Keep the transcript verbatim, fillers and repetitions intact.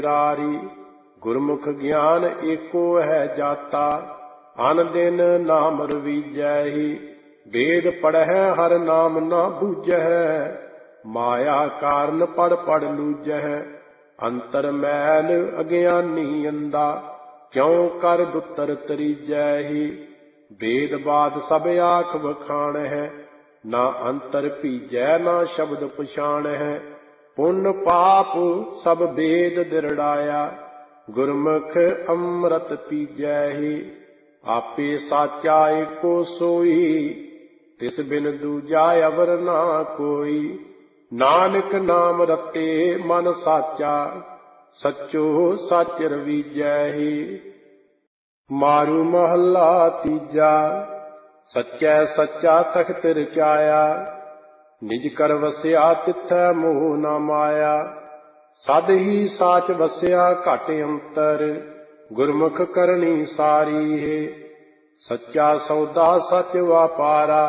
ਰਾਰੀ। ਗੁਰਮੁਖ ਗਿਆਨ ਏਕੋ ਹੈ ਜਾਤਾ, ਅਨ ਦਿਨ ਨਾਮ ਰਵੀਜੈਹੀ। ਵੇਦ ਪੜ੍ਹੈ ਹਰ ਨਾਮ ਨਾ ਬੂਝੈ, ਮਾਇਆ ਕਾਰਨ ਪੜ ਪੜ ਲੂਝੈ। ਅੰਤਰ ਮੈਲ ਅਗਿਆਨੀ ਅੰਦਾ, ਕਿਉ ਕਰ ਦੁੱਤਰ ਤਰੀਜੈਹੀ। ਵੇਦ ਬਾਦ ਸਭ ਆਖ ਵਖਾਣਹਿ, ਨਾ ਅੰਤਰ ਭੀਜੈ ਨਾ ਸ਼ਬਦ ਪਛਾਣਹਿ। ਪੁੰਨ ਪਾਪ ਸਭ ਵੇਦ ਦਿਰੜਾਇਆ, ਗੁਰਮੁਖ ਅੰਮ੍ਰਿਤ ਪੀਜੈਹੀ। ਆਪੇ ਸਾਚਾ ਏਕੋ ਸੋਈ, ਤਿਸ ਬਿਨ ਦੂਜਾ ਅਵਰ ਨਾ ਕੋਈ। ਨਾਨਕ ਨਾਮ ਰਤੇ ਮਨ ਸਾਚਾ, ਸੱਚੋ ਸੱਚ ਰਵੀਜੈਹੀ। ਮਾਰੂ ਮਹੱਲਾ ਤੀਜਾ। ਸੱਚੈ ਸੱਚਾ ਤਖਤ ਰਚਾਇਆ, ਨਿਜ ਕਰ ਵਸਿਆ ਤਿਥੈ ਮੋਹ ਨਾ ਮਾਇਆ। ਸਦ ਹੀ ਸਾਚ ਵਸਿਆ ਘਟ ਅੰਤਰ, ਗੁਰਮੁਖ ਕਰਨੀ ਸਾਰੀ ਹੈ। ਸੱਚਾ ਸੌਦਾ ਸੱਚ ਵਾਪਾਰਾ,